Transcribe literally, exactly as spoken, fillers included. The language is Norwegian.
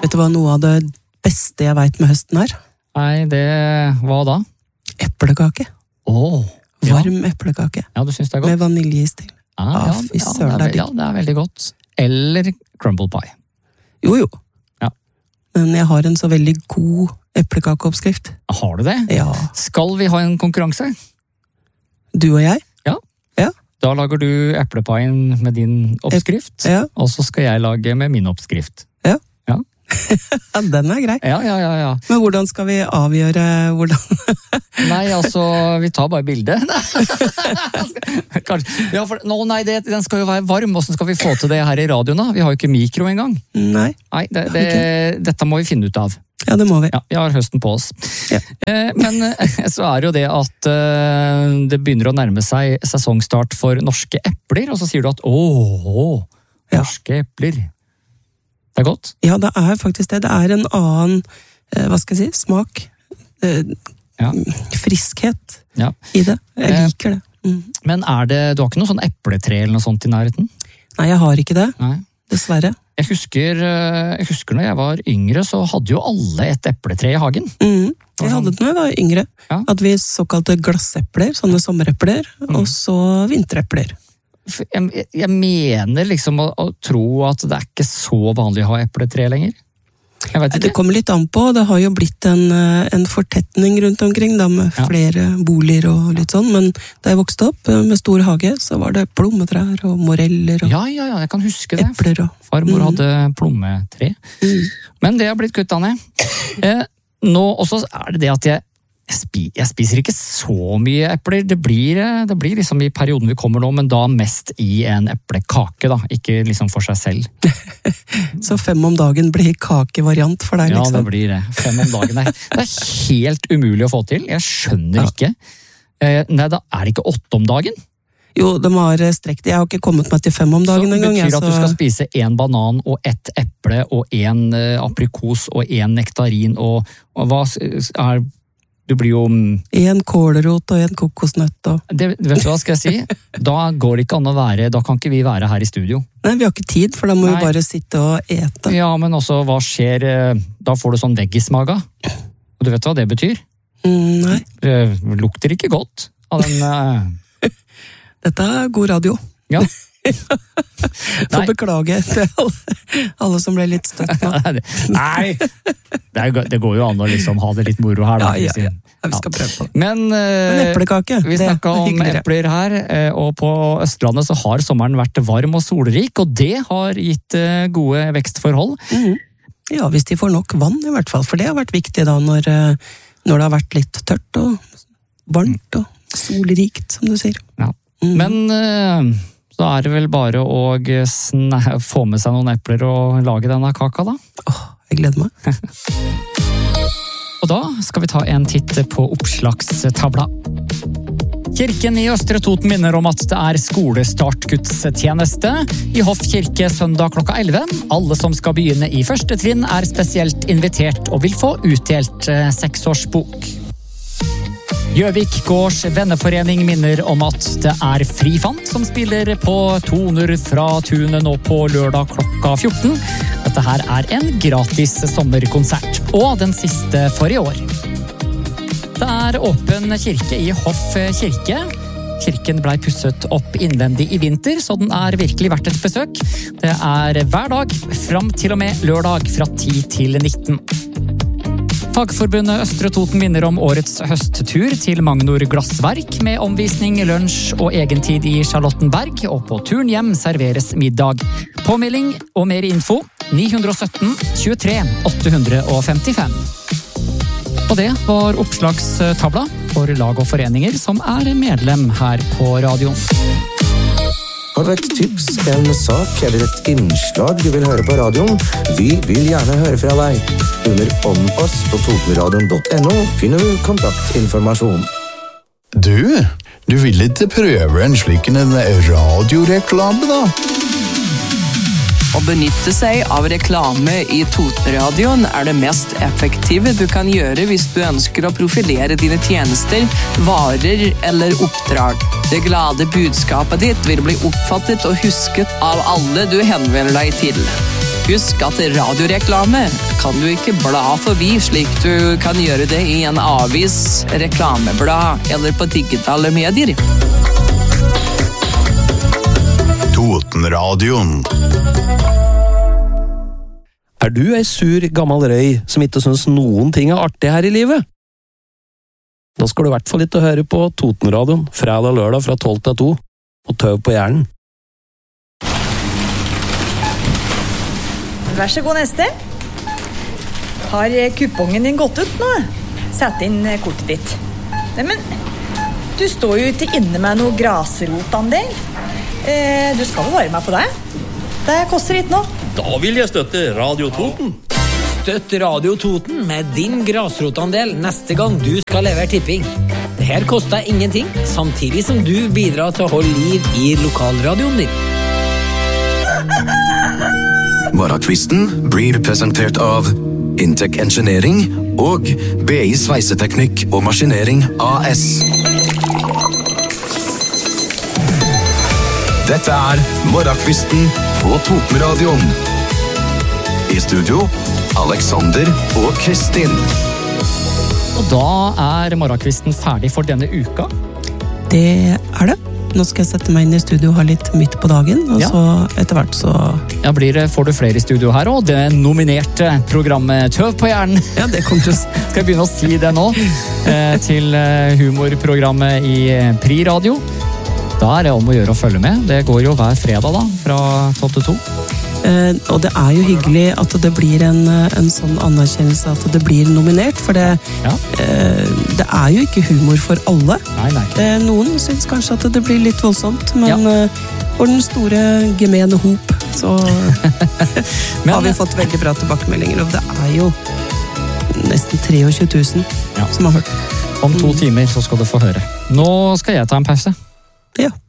Vet du hva noe av det beste jeg vet med høsten er? Nei, det... Hva da? Eplekake. Åh, Varm ja. eplekake. Ja, du synes det er godt? Med vaniljeis til. Ah, ja, fy ja, søren, det er, det er ja, det er veldig godt. Eller crumble pie. Jo, jo. Ja. Men jeg har en så veldig god eplekakeoppskrift. Har du det? Ja. Skal vi ha en konkurranse? Du og jeg? Ja. Ja. Da lager du eplepaien med din oppskrift, ja. og så skal jeg lage med min oppskrift. Ja. Ja. Ja, den er grei. Ja, ja, ja, ja. Men hvordan skal vi avgjøre hvordan? Nei, altså, vi tar bare bildet. Ja, for, no, nei, det, den skal jo være varm. Hvordan skal vi få til det her i radioen da? Vi har jo ikke mikro engang. Nei. Nei, det, det, okay. Dette må vi finne ut av. Ja, det må vi. Ja, vi har høsten på oss. Ja. Eh, men så er jo det at eh, det begynner å nærme seg sesongstart for norske epler, og så sier du at åh, norske ja. epler. Det er godt? Ja, det er faktisk det. Det er en annen, eh, hva skal jeg si, smak. Eh, ja. Friskhet ja. i det. Jeg liker det. Mm. Men er det, du har ikke noe sånn epletre eller noe sånt i nærheten? Nei, jeg har ikke det. Nei. Dessverre. Jeg husker, jeg husker når jeg var yngre, så hadde jo alle et epletre i hagen. Mm. Jeg hadde det når jeg var yngre. Ja. At vi såkalte glassepler, sånne sommerepler, mm. og så vinterepler. Jeg, jeg mener liksom å, å tro at det er ikke så vanlig å ha epletre lenger. Jeg vet ikke. Det kommer litt an på. Det har jo blitt en, en fortetning rundt omkring, da, med ja. flere boliger og litt sånn, men da jeg vokste opp med stor hage, så var det plommetrær og moreller og ja, ja, ja, jeg kan huske det. Epler og... Farmor mm. hadde plommetre. Mm. Men det har blitt kuttet ned. Eh, nå også er det det at jeg Jeg, spi, jeg spiser ikke så mye epler, det blir, det blir liksom i perioden vi kommer nå, men da mest i en eplekake da, ikke liksom for seg selv. Så fem om dagen blir kakevariant for deg, liksom? Ja, det blir det. Fem om dagen. Det er, det er helt umulig å få til, jeg skjønner ja. ikke. Eh, nei, da er det ikke åtte om dagen? Jo, de har strekt. Jeg har ikke kommet meg til fem om dagen en gang. Så det betyr jeg, at så... du skal spise en banan og ett eple og en uh, aprikos og en nektarin og, og hva er... Du blir jo... En kålrot og en kokosnøtt og... Det, vet du hva skal jeg si? Da går det ikke an å være... Da kan ikke vi være her i studio. Nei, vi har ikke tid, for da må Nei. vi bare sitte og ete. Ja, men også, hva skjer... Da får du sånn veggismaga. Og du vet hva det betyr? Mm, nei. Det lukter ikke godt av den... Uh... Dette er god radio. Ja. Får beklage til alle, alle som ble litt støtt nå. Nei, det, er, det går jo an å liksom ha det litt moro her. Da, ja, ja, ja. ja, vi skal prøve på det. Men, uh, Men eplekake, vi snakket om epler her, og på Østlandet så har sommeren vært varm og solrik, og det har gitt uh, gode vekstforhold. Mm. Ja, hvis de får nok vann i hvert fall, for det har vært viktig da når, når det har vært litt tørt og varmt og solrikt, som du sier. Ja. Mm. Men... Uh, Så er det vel bare å få med seg noen epler og lage denne kaka, da. Åh, jeg gleder meg. Og da skal vi ta en titt på oppslagstavla. Kirken i Østre Toten minner om at det er skolestartgudstjeneste i Hoff kirke søndag klokka elleve. Alle som skal begynne i første trinn er spesielt invitert og vil få utdelt seksårsbok. Gjøvik gårds venneforening minner om at det er Frifant som spiller på toner fra tunet nå på lørdag klokka fjorten. Dette her er en gratis sommerkonsert, og den siste for i år. Det er åpen kirke i Hoff kirke. Kirken ble pusset opp innvendig i vinter, så den er virkelig verdt et besøk. Det er hver dag, fram til og med lørdag fra ti til nitten. Fagforbundet Østre Toten minner om årets høsttur til Magnor Glassverk med omvisning, lunsj og egentid i Charlottenberg, og på turen hjem serveres middag. Påmelding og mer info ni ett syv tjuetre åtte femtifem. Og det var oppslagstavla for lag og foreninger som er medlem her på radioen. Har du et tips, en sak eller et innslag du vil høre på radioen? Vi vil gjerne høre fra deg. Under Om oss på totenradion punktum no finner du kontaktinformasjon. Du, du vil ikke prøve en slik en radioreklame da? Å benytte seg av reklame i Totenradioen er det mest effektive du kan gjøre hvis du ønsker å profilere dine tjenester, varer eller oppdrag. Det glade budskapet ditt vil bli oppfattet og husket av alle du henvender deg til. Husk at radioreklame kan du ikke bla forbi slik du kan gjøre det i en avis, reklameblad eller på digitale medier. Totenradioen. Er du ei sur gammel røy som ikke synes noen ting er artig her i livet? Da skal du i hvert fall ikke høre på Totenradioen fredag og lørdag fra tolv til to og tøv på hjernen. Vær så god, neste. Har kupongen din gått ut nå? Sett inn kortet ditt. Nei, men du står jo ikke inne med noe grasrotandel. Eh, du skal jo være med på det. Det koster ikke nå. Da vil jeg støtte Radio Toten. Støtt Radio Toten med din grasrotandel neste gang du skal levere tipping. Det her koster ingenting, samtidig som du bidrar til å holde liv i lokalradioen din. Morgenkvisten blir presentert av Intec Engineering og B I Sveiseteknikk og Maskinering A S. Dette er Morgenkvisten på Totenradioen. I studio, Alexander og Kristin. Og da er morgenkvisten ferdig for denne uka. Det er det. Nå skal jeg sette meg inn i studio og ha litt midt på dagen, og Ja. så etter hvert så... Ja, blir det, får du flere i studio her også. Det nominerte programmet Tøv på hjernen. Ja, det kommer til å... Skal jeg begynne å si det nå? Eh, til eh, humorprogrammet i eh, Pri Radio. Da er det om å gjøre å følge med. Det går jo hver fredag da, fra tolv til to. Eh, og det er jo hyggelig at det blir en, en sånn anerkjennelse at det blir nominert, for det, Ja. eh, det er jo ikke humor for alle. Nei, nei. Eh, noen syns kanskje at det blir litt voldsomt, men Ja. eh, for den store gemene hop, så Men- har vi fått veldig bra tilbakemeldinger, og det er jo nesten tjuetre tusen Ja. som har hørt. Om to timer så skal du få høre. Nå skal jeg ta en pause. Ja.